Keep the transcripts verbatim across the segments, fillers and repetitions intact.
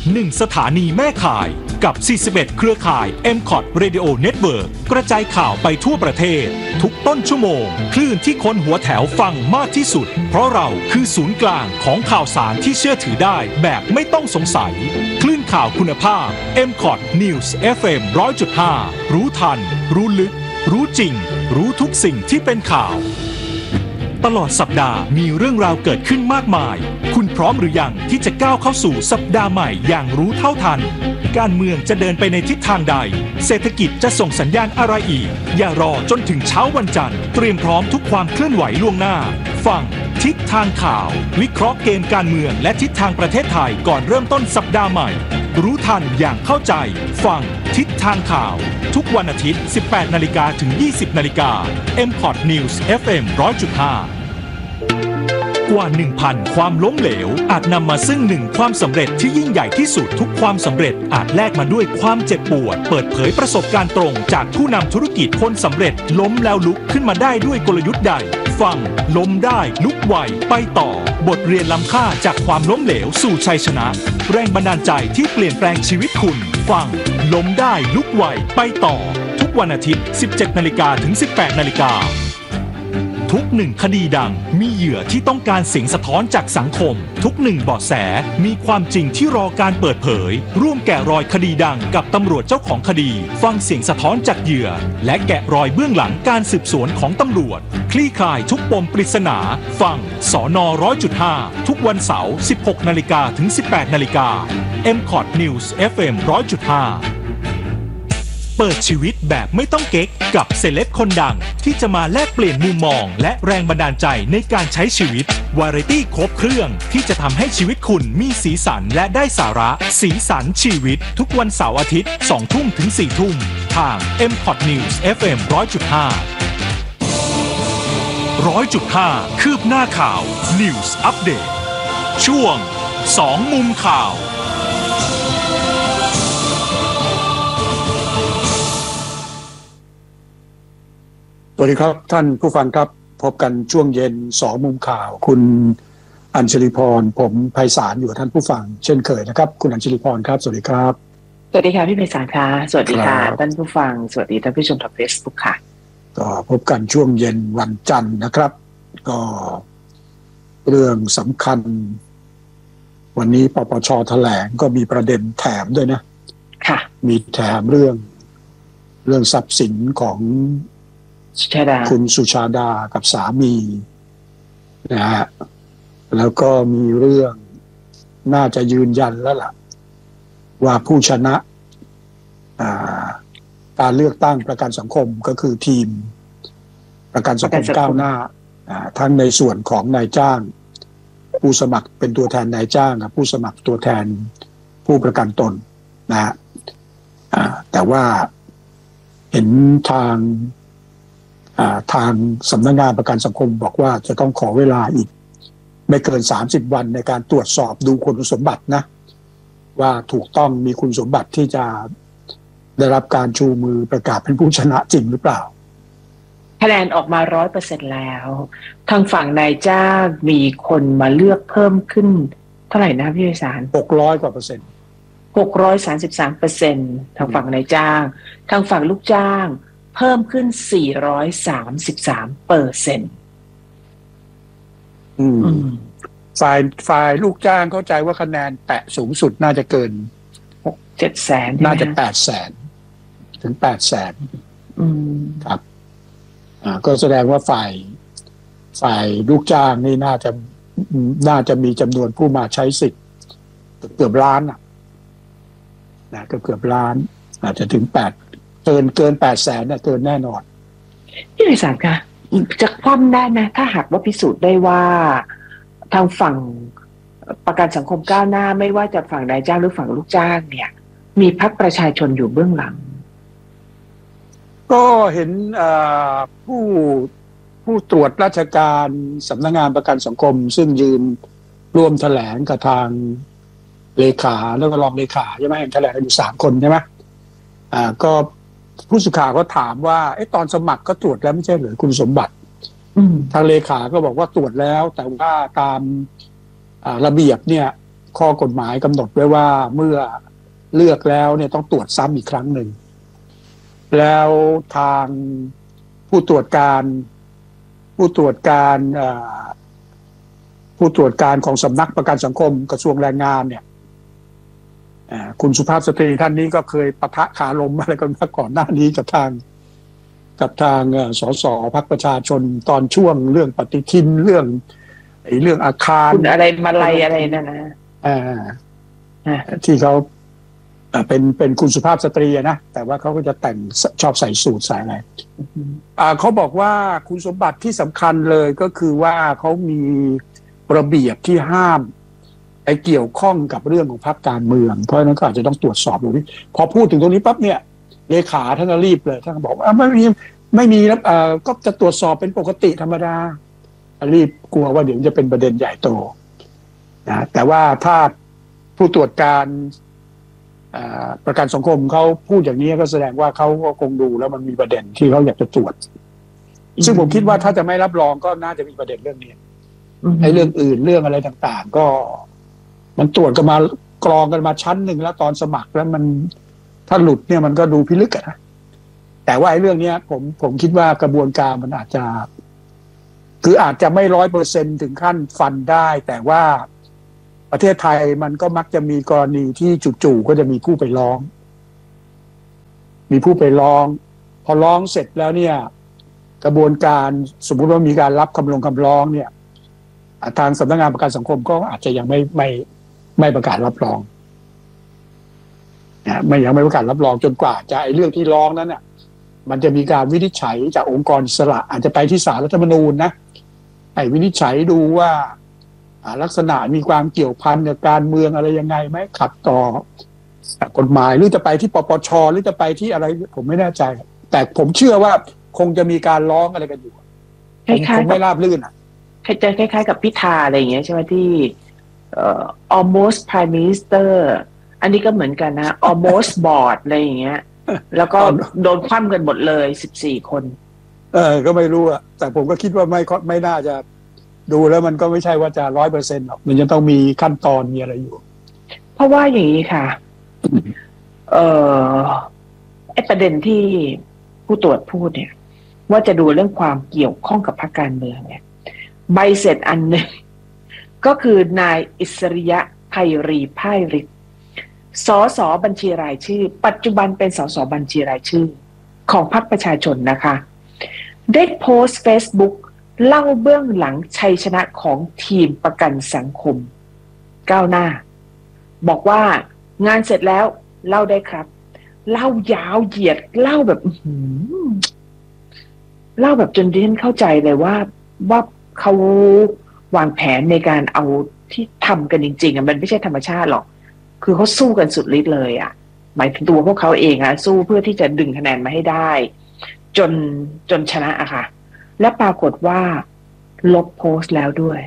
หนึ่งสถานีแม่ข่ายกับสี่สิบเอ็ดเครือข่าย เอ็ม คอท Radio Network กระจายข่าวไปทั่วประเทศทุกต้นชั่วโมงคลื่นที่คนหัวแถวฟังมากที่สุดเพราะเราคือศูนย์กลางของข่าวสารที่เชื่อถือได้แบบไม่ต้องสงสัยคลื่นข่าวคุณภาพ เอ็ม คอท News เอฟ เอ็ม หนึ่งร้อยจุดห้า รู้ทันรู้ลึกรู้จริงรู้ทุกสิ่งที่เป็นข่าวตลอดสัปดาห์มีเรื่องราวเกิดขึ้นมากมายคุณพร้อมหรือยังที่จะก้าวเข้าสู่สัปดาห์ใหม่อย่างรู้เท่าทันการเมืองจะเดินไปในทิศทางใดเศรษฐกิจจะส่งสัญญาณอะไรอีกอย่ารอจนถึงเช้าวันจันทร์เตรียมพร้อมทุกความเคลื่อนไหวล่วงหน้าฟังทิศทางข่าววิเคราะห์เกมการเมืองและทิศทางประเทศไทยก่อนเริ่มต้นสัปดาห์ใหม่รู้ทันอย่างเข้าใจฟังทิศทางข่าวทุกวันอาทิตย์ สิบแปดนาฬิกา ถึง ยี่สิบนาฬิกา เอ็ม คอท News เอฟ เอ็ม หนึ่งร้อยจุดห้ากว่า หนึ่งพัน ความล้มเหลวอาจนำมาซึ่งหนึ่งความสำเร็จที่ยิ่งใหญ่ที่สุดทุกความสำเร็จอาจแลกมาด้วยความเจ็บปวดเปิดเผยประสบการณ์ตรงจากผู้นำธุรกิจคนสำเร็จล้มแล้วลุกขึ้นมาได้ด้วยกลยุทธ์ใดฟังล้มได้ลุกไวไปต่อบทเรียนล้ำค่าจากความล้มเหลวสู่ชัยชนะแรงบันดาลใจที่เปลี่ยนแปลงชีวิตคุณฟังล้มได้ลุกไวไปต่อทุกวันอาทิตย์ สิบเจ็ดนาฬิกา ถึง สิบแปดนาฬิกาทุกหนึ่งคดีดังมีเหยื่อที่ต้องการเสียงสะท้อนจากสังคมทุกหนึ่งเบาะแสมีความจริงที่รอการเปิดเผยร่วมแกะรอยคดีดังกับตำรวจเจ้าของคดีฟังเสียงสะท้อนจากเหยื่อและแกะรอยเบื้องหลังการสืบสวนของตำรวจคลี่คลายทุกปมปริศนาฟังสน หนึ่งร้อยจุดห้า ทุกวันเสาร์ สิบหกนาฬิกา ถึง สิบแปดนาฬิกา เอ็ม คอท News เอฟ เอ็ม หนึ่งร้อยจุดห้าเปิดชีวิตแบบไม่ต้องเก๊กกับเซเลบคนดังที่จะมาแลกเปลี่ยนมุมมองและแรงบันดาลใจในการใช้ชีวิตวาไรตี้ครบเครื่องที่จะทำให้ชีวิตคุณมีสีสันและได้สาระสีสันชีวิตทุกวันเสาร์อาทิตย์ สองทุ่มถึง สี่ทุ่มทาง เอ็ม คอท News เอฟ เอ็ม หนึ่งร้อยจุดห้า หนึ่งร้อยจุดห้า คืบหน้าข่าว News Update ช่วงสองมุมข่าวสวัสดีครับท่านผู้ฟังครับพบกันช่วงเย็นสองมุมข่าวคุณอัญชลีพรผมไพศาลอยู่กับท่านผู้ฟังเช่นเคยนะครับคุณอัญชลีพรครับสวัสดีครับสวัสดีค่ะพี่ไพศาลค่ะสวัสดีค่ะท่านผู้ฟังสวัสดีท่านผู้ชมทาง Facebook ค่ะก็พบกันช่วงเย็นวันจันทร์นะครับก็เรื่องสำคัญวันนี้ปปช.แถลงก็มีประเด็นแถมด้วยนะค่ะมีแถมเรื่องเรื่องทรัพย์สินของคุณสุชาดากับสามีนะฮะแล้วก็มีเรื่องน่าจะยืนยันแล้วล่ะว่าผู้ชนะการเลือกตั้งประกันสังคมก็คือทีมประกันสังคมก้าวหน้าทั้งในส่วนของนายจ้างผู้สมัครเป็นตัวแทนนายจ้างกับผู้สมัครตัวแทนผู้ประกันตนนะฮะแต่ว่าเห็นทางทางสำนักงานประกันสังคมบอกว่าจะต้องขอเวลาอีกไม่เกินสามสิบวันในการตรวจสอบดูคุณสมบัตินะว่าถูกต้องมีคุณสมบัติที่จะได้รับการชูมือประกาศเป็นผู้ชนะจริงหรือเปล่าคะแนนออกมา ร้อยเปอร์เซ็นต์ แล้วทางฝั่งนายจ้างมีคนมาเลือกเพิ่มขึ้นเท่าไหร่นะพี่ไพศาลหกร้อยกว่าเปอร์เซ็นต์หกร้อยสามสิบสามเปอร์เซ็นต์ ทางฝั่งนายจ้างทางฝั่งลูกจ้างเพิ่มขึ้นสี่ร้อยสามสิบสามเปอร์เซ็นต์อืมฝ่ายฝ่ายลูกจ้างเข้าใจว่าคะแนนแตะสูงสุดน่าจะเกินหก เจ็ดแสนน่าจะแปดแสนถึงแปดแสนอืมครับอ่าก็แสดงว่าฝ่ายฝ่ายลูกจ้างนี่น่าจะน่าจะมีจำนวนผู้มาใช้สิทธิ์เกือบล้านอ่ะนะเกือบเกือบล้านอาจจะถึงแปดเกินเกินแปดแสนเนี่ยเกินแน่นอนพี่ไพศาลคะจะคว่ำได้ไหมถ้าหากว่าพิสูจน์ได้ว่าทางฝั่งประกันสังคมก้าวหน้าไม่ว่าจะฝั่งนายจ้างหรือฝั่งลูกจ้างเนี่ยมีพรรคประชาชนอยู่เบื้องหลังก็เห็นผู้ผู้ตรวจราชการสำนักงานประกันสังคมซึ่งยืนร่วมแถลงกับทางเลขาแล้วก็รองเลขาใช่ไหมแถลงกันอยู่สามคนใช่ไหมอ่าก็ผู้สื่อข่าวก็ถามว่าไอ้ตอนสมัครก็ตรวจแล้วไม่ใช่เหรอคุณสมบัติทางเลขาก็บอกว่าตรวจแล้วแต่ว่าตามระเบียบเนี่ยข้อกฎหมายกำหนดไว้ว่าเมื่อเลือกแล้วเนี่ยต้องตรวจซ้ำอีกครั้งหนึ่งแล้วทางผู้ตรวจการผู้ตรวจการผู้ตรวจการของสำนักประกันสังคมกระทรวงแรงงานเนี่ยคุณสุภาพสตรีท่านนี้ก็เคยปะทะคารมอะไรกันมาก่อนหน้านี้กับทางกับทางสสพรรคประชาชนตอนช่วงเรื่องปฏิทินเรื่องไอ้เรื่องอาคารคุณอะไรมาลัยอะไรนั่นนะอ่าที่เขาเป็นเป็นคุณสุภาพสตรีนะแต่ว่าเขาก็จะแต่งชอบใส่สูทใส่อะไรอ่าเขาบอกว่าคุณสมบัติที่สำคัญเลยก็คือว่าเขามีระเบียบที่ห้ามไอ้เกี่ยวข้องกับเรื่องของพรรคการเมืองเพราะฉะนั้นก็อาจจะต้องตรวจสอบดูนี่พอพูดถึงตรงนี้ปั๊บเนี่ยเลขาท่านก็รีบเลยท่านก็บอกว่าไม่มีไม่มีแล้วอ่าก็จะตรวจสอบเป็นปกติธรรมดารีบกลัวว่าเดี๋ยวจะเป็นประเด็นใหญ่โตนะแต่ว่าถ้าผู้ตรวจการประกันสังคมเขาพูดอย่างนี้ก็แสดงว่าเขาก็คงดูแล้วมันมีประเด็นที่เขาอยากจะตรวจซึ่งผมคิดว่าถ้าจะไม่รับรองก็น่าจะมีประเด็นเรื่องนี้ไอ้เรื่องอื่นเรื่องอะไรต่างๆก็มันตรวจกันมากรองกันมาชั้นหนึ่งแล้วตอนสมัครแล้วมันถ้าหลุดเนี่ยมันก็ดูพิลึกอะนะแต่ว่าไอ้เรื่องนี้ผมผมคิดว่ากระบวนการมันอาจจะคืออาจจะไม่ร้อยเปอร์เซ็นถึงขั้นฟันได้แต่ว่าประเทศไทยมันก็มักจะมีกรณีที่จู่ๆก็จะมีผู้ไปร้องมีผู้ไปร้องพอร้องเสร็จแล้วเนี่ยกระบวนการสมมุติว่ามีการรับคำลงคำร้องเนี่ยทางสำนักงานประกันสังคมก็อาจจะยังไม่ไม่ไม่ประกาศรับรองนะไม่ยังไม่ประกาศรับรองจนกว่าจะไอ้เรื่องที่ร้องนั้นน่ะมันจะมีการวินิจฉัยจากองค์กรอิสระอาจจะไปที่ศาลรัฐธรรมนูญนะไอ้วินิจฉัยดูว่าลักษณะมีความเกี่ยวพันกับการเมืองอะไรยังไงไหมขัดต่อกฎหมายหรือจะไปที่ปปชหรือจะไปที่อะไรผมไม่แน่ใจแต่ผมเชื่อว่าคงจะมีการร้องอะไรกันอยู่คงไม่ราบรื่นอ่ะคล้ายๆกับพิธาอะไรอย่างเงี้ยใช่ไหมที่เอ่อ almost prime minister อันนี้ก็เหมือนกันนะ almost board อะไรอย่างเงี้ยแล้วก็โดนคว่ำกันหมดเลยสิบสี่คนเออก็ไม่รู้อ่ะแต่ผมก็คิดว่าไม่ไม่น่าจะดูแล้วมันก็ไม่ใช่ว่าจะร้อยเปอร์เซ็นต์หรอกมันจะต้องมีขั้นตอนมีอะไรอยู่เพราะว่าอย่างนี้ค่ะเอ่อไอ้ประเด็นที่ผู้ตรวจพูดเนี่ยว่าจะดูเรื่องความเกี่ยวข้องกับพรรคการเมืองเนี่ยใบเสร็จอันหนึ่งก็คือนายอิสริยะไพรีพ่ายฤทธิ์สสบัญชีรายชื่อปัจจุบันเป็นสสบัญชีรายชื่อของพรรคประชาชนนะคะได้โพสต์ Facebookเล่าเบื้องหลังชัยชนะของทีมประกันสังคมก้าวหน้าบอกว่างานเสร็จแล้วเล่าได้ครับเล่ายาวเหยียดเล่าแบบเล่าแบบจนดิฉันเข้าใจเลยว่าว่าเขาวางแผนในการเอาที่ทำกันจริงๆอ่ะมันไม่ใช่ธรรมชาติหรอกคือเขาสู้กันสุดฤทธิ์เลยอ่ะหมายถึงตัวพวกเขาเองอ่ะสู้เพื่อที่จะดึงคะแนนมาให้ได้จนจนชนะอะค่ะและปรากฏว่าลบโพสต์แล้วด้วย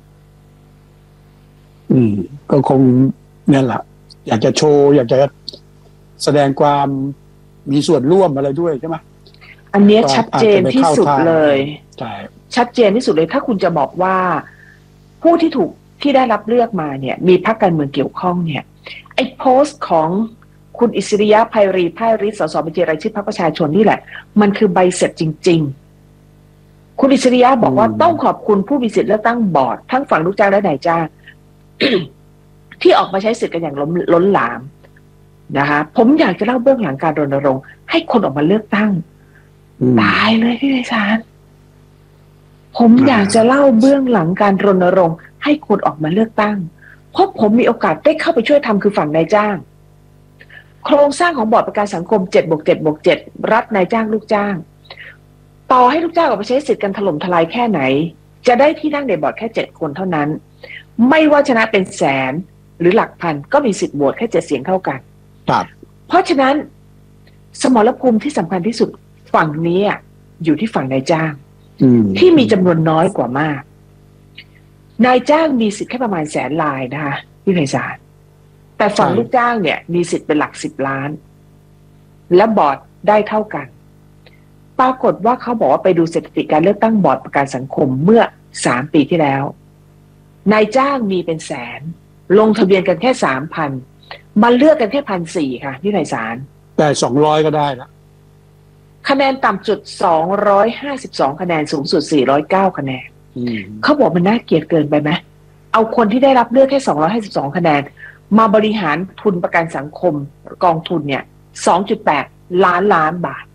อืมก็คงเนี่ยแหละอยากจะโชว์อยากจะแสดงความมีส่วนร่วมอะไรด้วยใช่ไหมอันนี้ชัดเจนที่สุดเลยใช่ชัดเจนที่สุดเลยถ้าคุณจะบอกว่าผู้ที่ถูกที่ได้รับเลือกมาเนี่ยมีพรรคการเมืองเกี่ยวข้องเนี่ยไอ้โพสต์ของคุณอิสริยะไพรีพ่ายฤทธิ์สสบัญชีรายชื่อพรรคประชาชนนี่แหละมันคือใบเสร็จจริงๆคุณอิสริยะบอกว่าต้องขอบคุณผู้มีสิทธิ์เลือกตั้งบอร์ดทั้งฝั่งลูกจ้างและนายจ้าง ที่ออกมาใช้สิทธิ์กันอย่างล้นล้นหลามนะคะผมอยากจะเล่าเบื้องหลังการรณรงค์ให้คนออกมาเลือกตั้งตายเลยพี่ไพศาลผมอยากจะเล่าเบื้องหลังการรณรงค์ให้คนออกมาเลือกตั้งเพราะผมมีโอกาสได้เข้าไปช่วยทำคือฝั่งนายจ้างโครงสร้างของบอร์ดประกันสังคมเจ็ดบวกเจ็ดบวกเจ็ดรัฐนายจ้างลูกจ้างต่อให้ลูกจ้างออกมาใช้สิทธิ์กันถล่มทลายแค่ไหนจะได้ที่นั่งในบอร์ดแค่เจ็ดคนเท่านั้นไม่ว่าชนะเป็นแสนหรือหลักพันก็มีสิทธิ์โหวตแค่เจ็ดเสียงเท่ากันเพราะฉะนั้นสมรภูมิที่สำคัญที่สุดฝั่งนี้อยู่ที่ฝั่งนายจ้างที่มีจำนวนน้อยกว่ามากนายจ้างมีสิทธิ์แค่ประมาณแสนรายนะคะพี่ไพศาลแต่ฝั่งลูกจ้างเนี่ยมีสิทธิ์เป็นหลักสิบล้านและบอร์ดได้เท่ากันปรากฏว่าเขาบอกว่าไปดูสถิติการเลือกตั้งบอร์ดประกันสังคมเมื่อสามปีที่แล้วนายจ้างมีเป็นแสนลงทะเบียนกันแค่สามพันมาเลือกกันแค่พันสี่ค่ะพี่ไพศาลแต่สองร้อยก็ได้นะคะแนนต่ำสุดสองร้อยห้าสิบสองคะแนนสูงสุดสี่ร้อยเก้าคะแนนเขาบอกมันน่าเกลียดเกินไปไหมเอาคนที่ได้รับเลือกแค่สองร้อยห้าสิบสองคะแนนมาบริหารทุนประกันสังคมกองทุนเนี่ย สองจุดแปด ล้านล้านบาท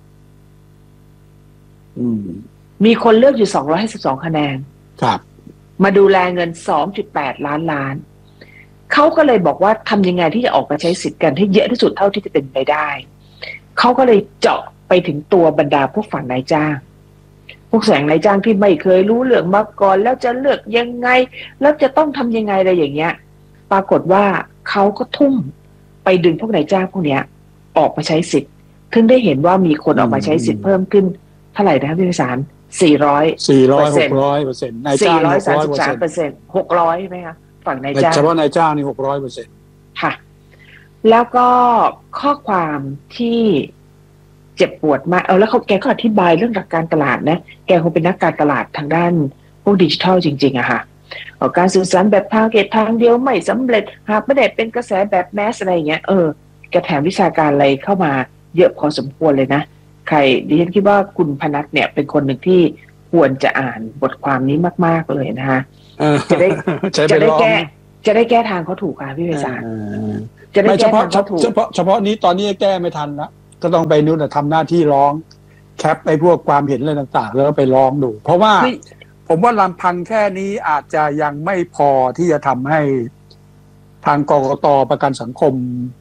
มีคนเลือกอยู่สองร้อยห้าสิบสองคะแนนครับมาดูแลเงิน สองจุดแปด ล้านล้านเขาก็เลยบอกว่าทำยังไงที่จะออกมาใช้สิทธิ์กันให้เยอะที่สุดเท่าที่จะเป็นไปได้เขาก็เลยเจาะไปถึงตัวบรรดาพวกฝั่งนายจ้างพวกแสงนายจ้างที่ไม่เคยรู้เรื่องมาก่อนแล้วจะเลือกยังไงแล้วจะต้องทำยังไงอะไรอย่างเงี้ยปรากฏว่าเขาก็ทุ่มไปดึงพวกนายจ้างพวกเนี้ยออกมาใช้สิทธิ์ถึงได้เห็นว่ามีคนออกมาใช้สิทธิ์เพิ่มขึ้นเท่าไหร่นะครับพี่พิสารสี่ร้อยสี่ร้อย หกร้อยเปอร์เซ็นต์นายจ้างสี่ร้อยสามสิบสามเปอร์เซ็นต์ หกร้อยใช่ไหมคะฝั่งนายจ้างเฉพาะนายจ้างนี่หกร้อยเปอร์เซ็นต์ค่ะแล้วก็ข้อความที่เจ็บปวดมากเออแล้วเขาแกก็อธิบายเรื่องหลักการตลาดนะแกคงเป็นนักการตลาดทางด้านพวกดิจิทัลจริงๆอะค่ะการสื่อสารแบบทาร์เก็ตทางเดียวไม่สำเร็จหากไม่ได้เป็นกระแสแบบแมสอะไรอย่างเงี้ยเออแกแถมวิชาการอะไรเข้ามาเยอะพอสมควรเลยนะใครดิฉันคิดว่าคุณพนัทเนี่ยเป็นคนหนึ่งที่ควรจะอ่านบทความนี้มากๆเลยนะคะจะได้จะได้แก้จะได้แก้ทางเขาถูกค่ะพี่เวสาจะได้แก้ทางเขาถูกเฉพาะเฉพาะนี้ตอนนี้แก้ไม่ทันนะก็ต้องไปนู่นทำหน้าที่ร้องแคปไอ้พวกความเห็นอะไรต่างๆแล้วไปร้องดูเพราะว่าผมว่าลำพังแค่นี้อาจจะยังไม่พอที่จะทำให้ทางกกต.ประกันสังคม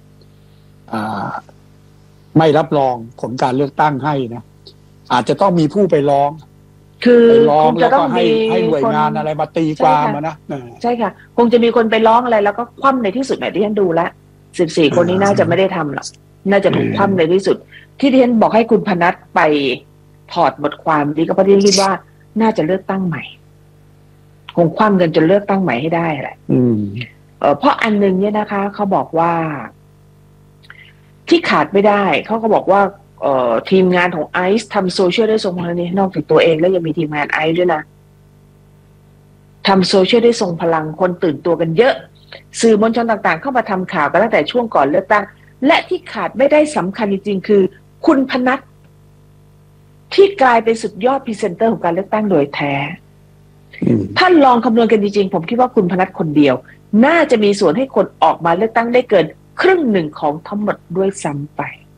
ไม่รับรองผลการเลือกตั้งให้นะอาจจะต้องมีผู้ไปร้องคือไปร้องแล้วก็ให้ให้หน่วยงานอะไรมาตีความนะใช่ค่ะคงจะมีคนไปร้องอะไรแล้วก็คว่ำในที่สุดเนี่ยที่ฉันดูแล้วสิบสี่คนนี้น่าจะไม่ได้ทำหรอกน่าจะถูกคว่ำในที่สุดที่ที่ฉันบอกให้คุณพนัทไปถอดบทความนี้ก็เพราะที่คิดว่าน่าจะเลือกตั้งใหม่คงคว่ำกันจนเลือกตั้งใหม่ให้ได้แหละเออเพราะอันนึงเนี่ยนะคะเขาบอกว่าที่ขาดไม่ได้เขาก็บอกว่าเอ่อทีมงานของไอซ์ทำโซเชียลได้ทรงพลังนี้นอกจากตัวเองแล้วยังมีทีมงานไอซ์ด้วยนะทำโซเชียลได้ทรงพลังคนตื่นตัวกันเยอะสื่อมวลชนต่างๆเข้ามาทำข่าวกันตั้งแต่ช่วงก่อนเลือกตั้งและที่ขาดไม่ได้สำคัญจริงๆคือคุณพนัทที่กลายเป็นสุดยอดพรีเซนเตอร์ของการเลือกตั้งโดยแท้ถ้าลองคำนวณกันจริงๆผมคิดว่าคุณพนัทคนเดียวน่าจะมีส่วนให้คนออกมาเลือกตั้งได้เกินครึ่งหนึ่งของทั้งหมดด้วยซ้ำไป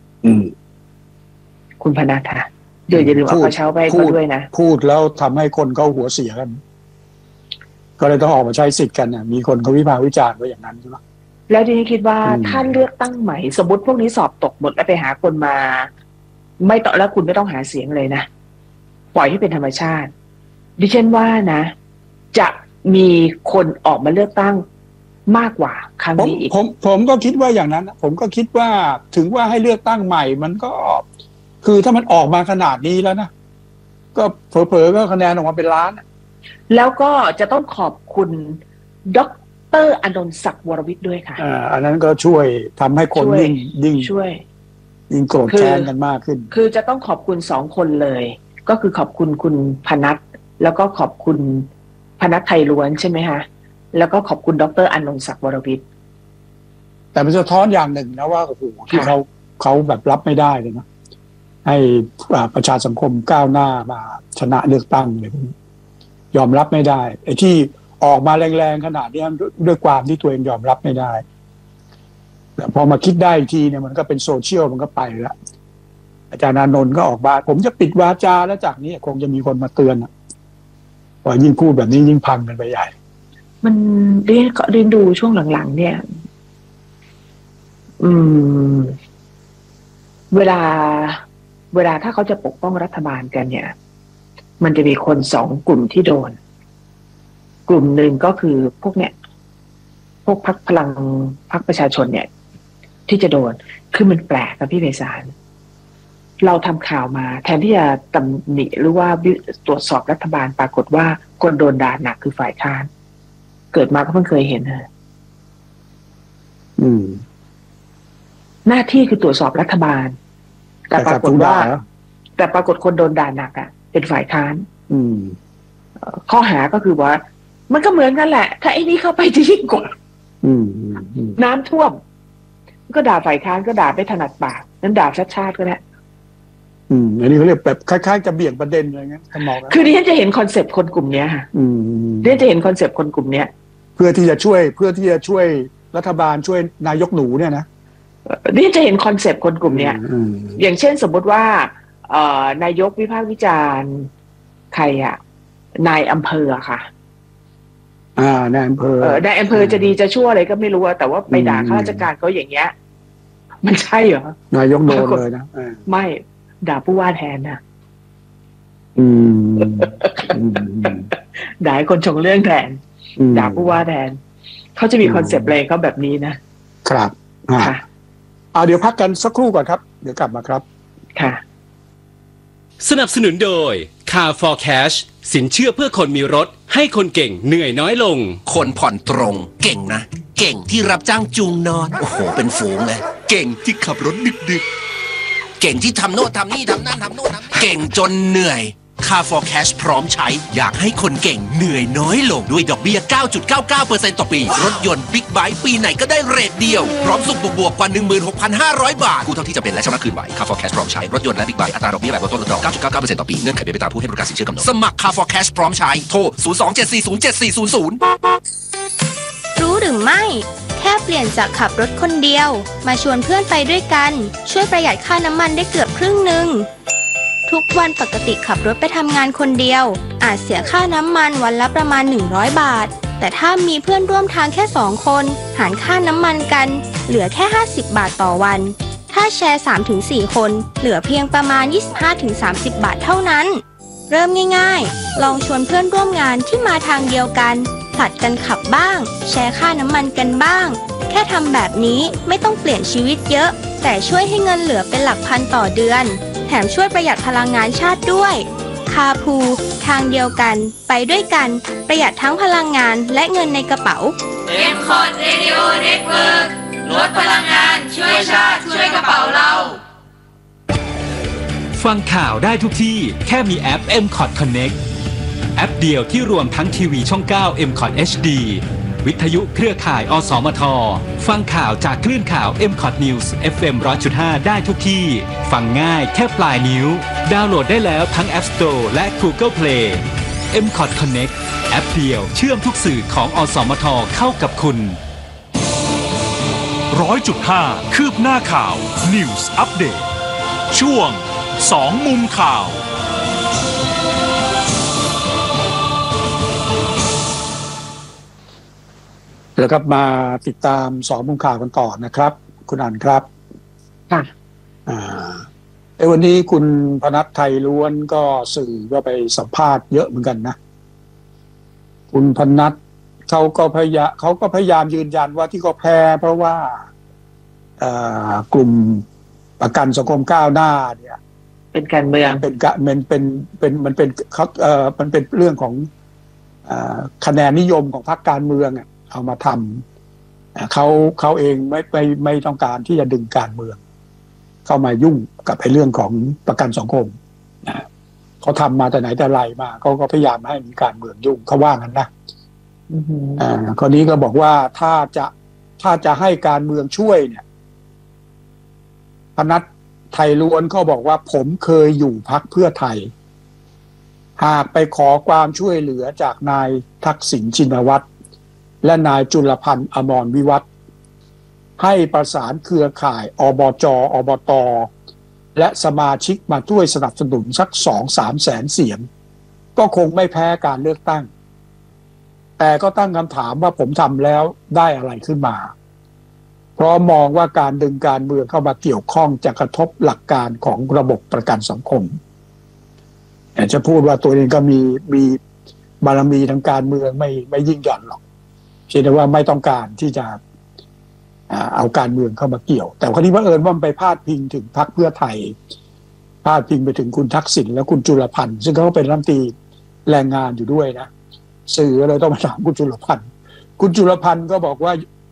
คุณพนัทค่ะเดี๋ยวอย่าลืมเอากระเช้าไปก็ด้วยนะพูดแล้วทำให้คนเขาหัวเสียกันก็เลยต้องออกมาใช้สิทธิ์กันเนี่ยมีคนเขาวิพากษ์วิจารณ์ว่าอย่างนั้นใช่ไหมแล้วทีนี้คิดว่าถ้าเลือกตั้งใหม่สมมติพวกนี้สอบตกหมดแล้วไปหาคนมาไม่ต่อแล้วคุณไม่ต้องหาเสียงเลยนะปล่อยให้เป็นธรรมชาติดิฉันว่านะจะมีคนออกมาเลือกตั้งมากกว่าครั้งนี้อีกผมผมก็คิดว่าอย่างนั้นผมก็คิดว่าถึงว่าให้เลือกตั้งใหม่มันก็คือถ้ามันออกมาขนาดนี้แล้วนะก็เผลอๆก็คะแนนออกมาเป็นล้านแล้วก็จะต้องขอบคุณดร.อนนท์ศักดิ์วรวิทย์ด้วยค่ะอ่าอันนั้นก็ช่วยทำให้คนยิ่งยิ่งช่วยยิ่งโกรธแค้นกันมากขึ้นคือจะต้องขอบคุณสองคนเลยก็คือขอบคุณคุณพนัทแล้วก็ขอบคุณพนัทไทยล้วนใช่ไหมคะแล้วก็ขอบคุณดร.อนนท์ศักดิ์วรวิทย์แต่มันสะท้อนอย่างหนึ่งนะว่าโอ้โหที่เขาเขาแบบรับไม่ได้เลยนะให้ประชาสังคมก้าวหน้ามาชนะเลือกตั้งเลยยอมรับไม่ได้ไอ้ที่ออกมาแรงๆขนาดนี้ด้วยความที่ตัวเองยอมรับไม่ได้แต่พอมาคิดได้ทีเนี่ยมันก็เป็นโซเชียลมันก็ไปแล้วอาจารย์อานนท์ก็ออกมาผมจะปิดวาจาแล้วจากนี้คงจะมีคนมาเตือนว่ายิ่งพูดแบบนี้ยิ่งพังกันไปใหญ่มันเรียนเรียนดูช่วงหลังๆเนี่ยอืมเวลาเวลาถ้าเขาจะปกป้องรัฐบาลกันเนี่ยมันจะมีคนสองกลุ่มที่โดนกลุ่มหนึ่งก็คือพวกเนี้ยพวกพรรคพลังพรรคประชาชนเนี่ยที่จะโดนคือมันแปลกครับพี่เวสาลเราทำข่าวมาแทนที่จะตำหนิหรือว่าตรวจสอบรัฐบาลปรากฏว่าคนโดนด่าหนักคือฝ่ายค้านเกิดมาก็เพิ่งเคยเห็นนะอืมหน้าที่คือตรวจสอบรัฐบาลแต่ปรากฏว่าแต่ปรากฏคนโดนด่าหนักอ่ะเป็นฝ่ายค้านอืมข้อหาก็คือว่ามันก็เหมือนกันแหละถ้าไอ้นี่เข้าไปจะยิ่งกดอืมน้ำท่วมก็ด่าฝ่ายค้านก็ด่าไม่ถนัดปากนั้นด่าชาติชาติก็ได้อืมอันนี้เขาเรียกแบบคล้ายๆจะเบี่ยงประเด็นอะไรเงี้ยท่านมองคือดิฉันจะเห็นคอนเซปต์คนกลุ่มนี้ค่ะอืมดิฉันจะเห็นคอนเซปต์คนกลุ่มนี้เพื่อที่จะช่วยเพื่อที่จะช่วยรัฐบาลช่วยนายกหนูเนี่ยนะดิฉันจะเห็นคอนเซปต์คนกลุ่มนี้อย่างเช่นสมมติว่าเอ่อนายกวิพากษ์วิจารณ์ใครอ่ะนายอำเภอค่ะอ่านายอำเภอเออนายอำเภอจะดีจะชั่วอะไรก็ไม่รู้แต่ว่าไปด่าข้าราชการเขาอย่างเงี้ยมันใช่เหรอนายกโดนเลยนะไม่ด่าผู้ว่าแทนนะอืมด่าคนชงเรื่องแทนด่าผู้ว่าแทนเขาจะมีคอนเซปต์อะไรเขาแบบนี้นะครับค่ะเอาเดี๋ยวพักกันสักครู่ก่อนครับเดี๋ยวกลับมาครับค่ะสนับสนุนโดย Car for Cash สินเชื่อเพื่อคนมีรถให้คนเก่งเหนื่อยน้อยลงคนผ่อนตรงเก่งนะเก่งที่รับจ้างจูงนอนโอ้โหเป็นฝูงเลยเก่งที่ขับรถดึกๆเก่งที่ทำโน่นทำนี่ทำนั่นทำโน่นทำนี่เก่งจนเหนื่อย Car for Cash พร้อมใช้อยากให้คนเก่งเหนื่อยน้อยลงด้วยดอกเบี้ย เก้าจุดเก้าเก้าเปอร์เซ็นต์ ต่อปีรถยนต์บิ๊กไบค์ปีไหนก็ได้เรทเดียวพร้อมสุขบวกๆกว่า หนึ่งหมื่นหกพันห้าร้อย บาทกู้เท่าที่จำเป็นและชำระคืนไหว Car for Cash พร้อมใช้รถยนต์และบิ๊กไบค์อัตราดอกเบี้ยแบบลดต้นลดดอก เก้าจุดเก้าเก้าเปอร์เซ็นต์ ต่อปีเงื่อนไขเป็นไปตามผู้ให้บริการสินเชื่อกำหนดสมัคร Car for Cash พร้อมใช้โทรศูนย์ สอง เจ็ด สี่ ศูนย์ เจ็ด สี่ ศูนย์ ศูนย์รู้หรือไม่แค่เปลี่ยนจากขับรถคนเดียวมาชวนเพื่อนไปด้วยกันช่วยประหยัดค่าน้ำมันได้เกือบครึ่งนึงทุกวันปกติขับรถไปทำงานคนเดียวอาจเสียค่าน้ำมันวันละประมาณหนึ่งร้อยบาทแต่ถ้ามีเพื่อนร่วมทางแค่สองคนหารค่าน้ำมันกันเหลือแค่ห้าสิบบาทต่อวันถ้าแชร์ สามถึงสี่ คนเหลือเพียงประมาณ ยี่สิบห้าถึงสามสิบ บาทเท่านั้นเริ่มง่ายๆลองชวนเพื่อนร่วมงานที่มาทางเดียวกันผลัดกันขับบ้างแชร์ค่าน้ำมันกันบ้างแค่ทำแบบนี้ไม่ต้องเปลี่ยนชีวิตเยอะแต่ช่วยให้เงินเหลือเป็นหลักพันต่อเดือนแถมช่วยประหยัดพลังงานชาติด้วยคาพูทางเดียวกันไปด้วยกันประหยัดทั้งพลังงานและเงินในกระเป๋าเอ็ม คอร์ด Radio Network ลดพลังงานช่วยชาติช่วยกระเป๋าเราฟังข่าวได้ทุกที่แค่มีแอป เอ็ม คอร์ด Connect แอปเดียวที่รวมทั้งทีวีช่อง เก้า เอ็ม คอร์ด เอช ดี วิทยุเครือข่ายอสมทฟังข่าวจากคลื่นข่าว เอ็ม คอร์ด News เอฟ เอ็ม หนึ่งร้อยจุดห้า ได้ทุกที่ฟังง่ายแค่ปลายนิ้วดาวน์โหลดได้แล้วทั้ง App Store และ Google Play เอ็ม คอร์ด Connect แอปเดียวเชื่อมทุกสื่อของอสมทเข้ากับคุณ หนึ่งร้อยจุดห้า คืบหน้าข่าว News Update ช่วงสองมุมข่าวแล้วก็มาติดตามสองมุมข่าวกันต่อนะครับคุณอั๋นครับค่ะอ่าไอ้วันนี้คุณพนัสไทยล้วนก็สื่อก็ไปสัมภาษณ์เยอะเหมือนกันนะคุณพนัสเขาก็พยายามเขาก็พยายามยืนยันว่าที่เขาแพ้เพราะว่าอ่ากลุ่มประกันสังคมก้าวหน้าเนี่ยเป็นการเมืองเป็นกะมันเป็นเป็นมันเป็นเขาเอ่อมันเป็นเรื่องของอ่าคะแนนนิยมของพรรคการเมืองอ่ะเอามาทำเขาเขาเองไม่ไม่ไม่ต้องการที่จะดึงการเมืองเข้ามายุ่งกับไอ้เรื่องของประกันสังคมนะเขาทำมาแต่ไหนแต่ไรมาเขาก็พยายามให้มีการเมืองยุ่งเขาว่างั้นนะอ่าคนนี้ก็บอกว่าถ้าจะถ้าจะให้การเมืองช่วยเนี่ยพนัสไทยล้วนก็บอกว่าผมเคยอยู่พรรคเพื่อไทยหากไปขอความช่วยเหลือจากนายทักษิณชินวัตรและนายจุลพันธ์อมรวิวัฒน์ให้ประสานเครือข่ายอบจ.อบต.และสมาชิกมาช่วยสนับสนุนสัก สองถึงสาม แสนเสียงก็คงไม่แพ้การเลือกตั้งแต่ก็ตั้งคำถามว่าผมทำแล้วได้อะไรขึ้นมาเพราะมองว่าการดึงการเมืองเข้ามาเกี่ยวข้องจะกระทบหลักการของระบบประกันสังคมแต่จะพูดว่าตัวเองก็มีมีบารมีทางการเมืองไม่ไม่ยิ่งหย่อนหรอกเชื่อว่าไม่ต้องการที่จะเอาการเมืองเข้ามาเกี่ยวแต่คนนี้บังเอิญว่ามันไปพาดพิงถึงพรรคเพื่อไทยพาดพิงไปถึงคุณทักษิณและคุณจุลพันธ์ซึ่งเขาเป็นรัฐมนตรีแรงงานอยู่ด้วยนะสื่อเลยต้องมาถามคุณจุลพันธ์คุณจุลพันธ์ก็บอกว่า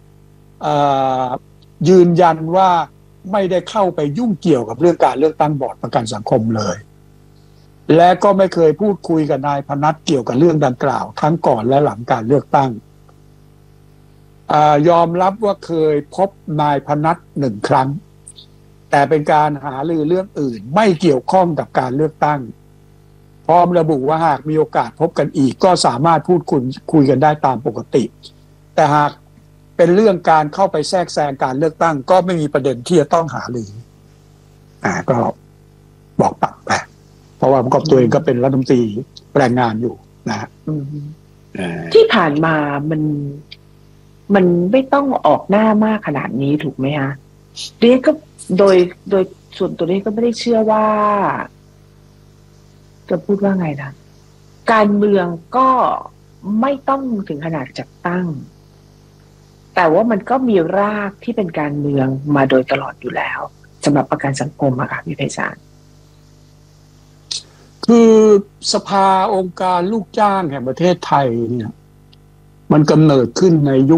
ยืนยันว่าไม่ได้เข้าไปยุ่งเกี่ยวกับเรื่องการเลือกตั้งบอร์ดประกันสังคมเลยและก็ไม่เคยพูดคุยกับนายพนัสเกี่ยวกับเรื่องดังกล่าวทั้งก่อนและหลังการเลือกตั้งอ่ายอมรับว่าเคยพบนายพนัสหนึ่งครั้งแต่เป็นการหารือเรื่องอื่นไม่เกี่ยวข้องกับการเลือกตั้งพร้อมระบุว่าหากมีโอกาสพบกันอีกก็สามารถพูดคุยคุยกันได้ตามปกติแต่หากเป็นเรื่องการเข้าไปแทรกแซงการเลือกตั้งก็ไม่มีประเด็นที่จะต้องหารืออ่าก็บอกปักไปเพราะว่าประกอบตัวเองก็เป็นรัฐมนตรีแรงงานอยู่นะฮะที่ผ่านมามันมันไม่ต้องออกหน้ามากขนาดนี้ถูกไหมฮะเรียกก็โดยโดยส่วนตัวนี้ก็ไม่ได้เชื่อว่าจะพูดว่าไงนะการเมืองก็ไม่ต้องถึงขนาดจัดตั้งแต่ว่ามันก็มีรากที่เป็นการเมืองมาโดยตลอดอยู่แล้วสำหรับประกันสังคมอะค่ะพี่ไพศาลคือสภาองค์การลูกจ้างแห่งประเทศไทยเนี่ยมันกำเนิดขึ้นในยุค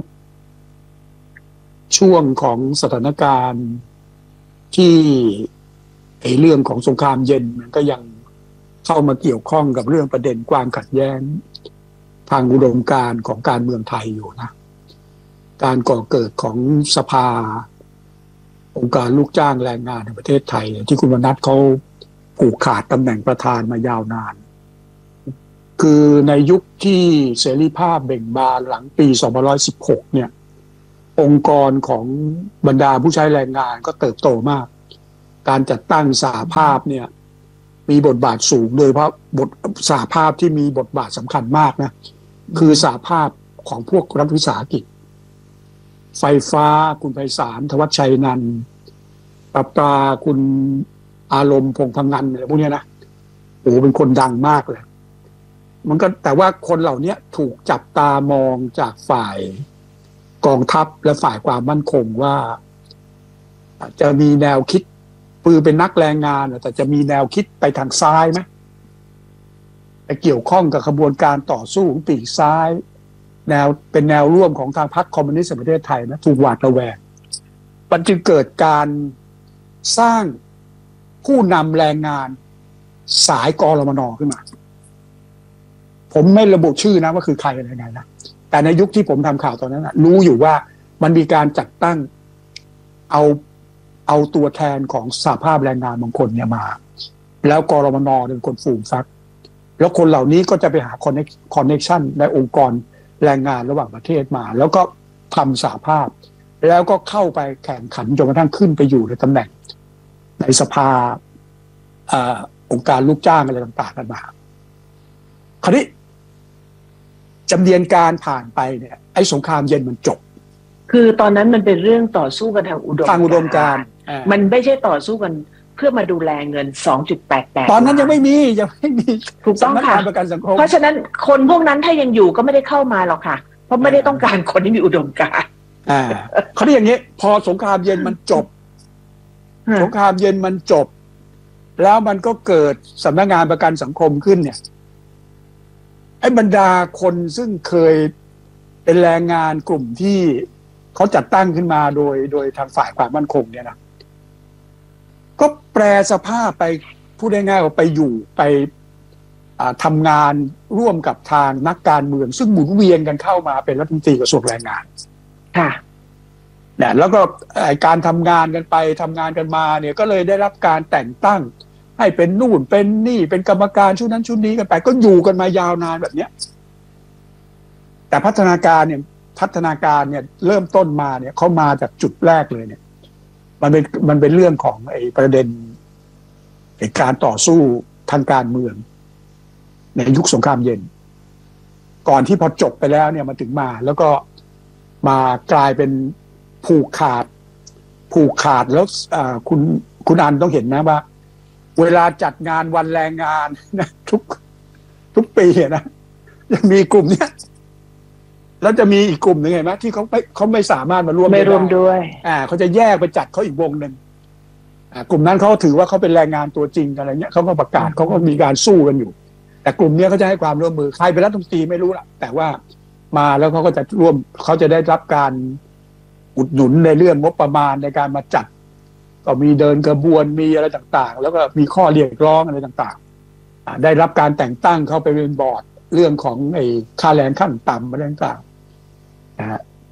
ช่วงของสถานการณ์ที่ไอ้เรื่องของสงครามเย็นมันก็ยังเข้ามาเกี่ยวข้องกับเรื่องประเด็นความขัดแย้งทางอุดมการณ์ของการเมืองไทยอยู่นะการก่อเกิดของสภาองค์การลูกจ้างแรงงานในประเทศไทยที่คุณวนัทเขาผูกขาดตำแหน่งประธานมายาวนานคือในยุคที่เสรีภาพเบ่งบานหลังปีสองพันห้าร้อยสิบหกเนี่ยองค์กรของบรรดาผู้ใช้แรงงานก็เติบโตมากการจัดตั้งสหภาพเนี่ยมีบทบาทสูงโดยเฉพาะบทสหภาพที่มีบทบาทสำคัญมากนะคือสหภาพของพวกรัฐวิสาหกิจไฟฟ้าคุณไพศาลธวัชชัยนันท์ประปาคุณอารมณ์พงษ์พังงันอะไรพวกนี้นะโอ้เป็นคนดังมากเลยมันก็แต่ว่าคนเหล่านี้ถูกจับตามองจากฝ่ายกองทัพและฝ่ายความมั่นคงว่าจะมีแนวคิดปือเป็นนักแรงงานแต่จะมีแนวคิดไปทางซ้ายไหมไปเกี่ยวข้องกับขบวนการต่อสู้ของปีกซ้ายแนวเป็นแนวร่วมของทางพรรคคอมมิวนิสต์แห่งประเทศไทยนะถูกหวาดระแวงมันจึงเกิดการสร้างผู้นำแรงงานสายกรมน.ขึ้นมาผมไม่ระบุชื่อนะว่าคือใครอะไรไงนะแต่ในยุคที่ผมทำข่าวตอนนั้นนะรู้อยู่ว่ามันมีการจัดตั้งเอาเอาตัวแทนของสหภาพแรงงานบางคนเนี่ยมาแล้วกรมน.เป็นคนฟูมฟักแล้วคนเหล่านี้ก็จะไปหาคอนเนคคอนเนคชั่นในองค์กรแรงงานระหว่างประเทศมาแล้วก็ทำสหภาพแล้วก็เข้าไปแข่งขันจนกระทั่งขึ้นไปอยู่ในตำแหน่งในสภาอ่าองค์การลูกจ้างอะไรต่างๆกันมาคราวนี้จำเนียนการผ่านไปเนี่ยไอ้สงครามเย็นมันจบคือตอนนั้นมันเป็นเรื่องต่อสู้กันทางอุดมทางอุดมการณ์มันไม่ใช่ต่อสู้กันเพื่อมาดูแลเงิน สองจุดแปดแปดตอนนั้นยังไม่มียังไม่มีถูกต้องค่ะประกันสังคมเพราะฉะนั้นคนพวกนั้นถ้ายังอยู่ก็ไม่ได้เข้ามาหรอกค่ะเพราะไม่ได้ต้องการคนที่มีอุดมการณ์อ่าเขาเรียกอย่างนี้พอสงครามเย็นมันจบสงครามเย็นมันจบแล้วมันก็เกิดสำนักงานประกันสังคมขึ้นเนี่ยไอ้บรรดาคนซึ่งเคยเป็นแรงงานกลุ่มที่เขาจัดตั้งขึ้นมาโดยโดยทางฝ่ายความมั่นคงเนี่ยนะก็แปรสภาพไปพูดง่ายๆว่าไปอยู่ไปทำงานร่วมกับทางนักการเมืองซึ่งหมุนเวียนกันเข้ามาเป็นรัฐมนตรีกระทรวงแรงงานค่ะเนี่ยแล้วก็การทำงานกันไปทำงานกันมาเนี่ยก็เลยได้รับการแต่งตั้งให้เป็นนู่นเป็นนี่เป็นกรรมการชุดนั้นชุดนี้กันไปก็อยู่กันมายาวนานแบบเนี้ยแต่พัฒนาการเนี่ยพัฒนาการเนี่ยเริ่มต้นมาเนี่ยเขามาจากจุดแรกเลยเนี่ยมันเป็นมันเป็นเรื่องของไอ้ประเด็นไอ้การต่อสู้ทางการเมืองในยุคสงครามเย็นก่อนที่พอจบไปแล้วเนี่ยมันถึงมาแล้วก็มากลายเป็นผูกขาดผูกขาดแล้วคุณคุณอันต้องเห็นนะว่าเวลาจัดงานวันแรงงานนะทุกทุกปีนะจะมีกลุ่มเนี้ยแล้วจะมีอีกกลุ่มหนึ่งเห็นไหมที่เขาไม่เขาไม่สามารถมาร่วมไม่ร่วมด้วยอ่าเขาจะแยกไปจัดเขาอีกวงหนึ่งอ่ากลุ่มนั้นเขาถือว่าเขาเป็นแรงงานตัวจริงอะไรเงี้ยเขาก็ประกาศเขาก็มีการสู้กันอยู่แต่กลุ่มนี้เขาจะให้ความร่วมมือใครเป็นรัฐมนตรีไม่รู้ล่ะแต่ว่ามาแล้วเขาก็จะร่วมเขาจะได้รับการอุดหนุนในเรื่องงบประมาณในการมาจัดก็มีเดินกระบวนมีอะไรต่างๆแล้วก็มีข้อเรียกร้องอะไรต่างๆได้รับการแต่งตั้งเข้าไปเป็นบอร์ดเรื่องของไอ้ค่าแรงขั้นต่ำอะไรต่างๆนะฮะ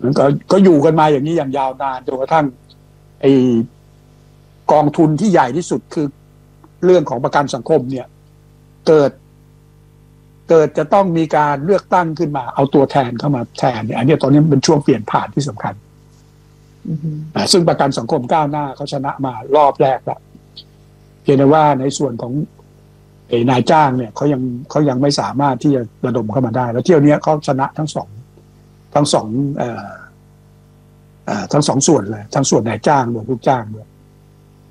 มันก็ก็อยู่กันมาอย่างนี้อย่างยาวนานจนกระทั่งไอกองทุนที่ใหญ่ที่สุดคือเรื่องของประกันสังคมเนี่ยเกิดเกิดจะต้องมีการเลือกตั้งขึ้นมาเอาตัวแทนเข้ามาแทนเนี่ยอันนี้ตอนนี้เป็นช่วงเปลี่ยนผ่านที่สำคัญอ่าซึ่งประกันสังคมก้าวหน้าเขาชนะมารอบแรกแล้วเพียงแต่ว่าในส่วนของไอ้นายจ้างเนี่ยเขายังเขายังไม่สามารถที่จะระดมเข้ามาได้แล้วเที่ยวนี้เขาชนะทั้งสองทั้งสองเอ่อเอ่อทั้งสองส่วนเลยทั้งส่วนนายจ้างรวมลูกจ้างด้วย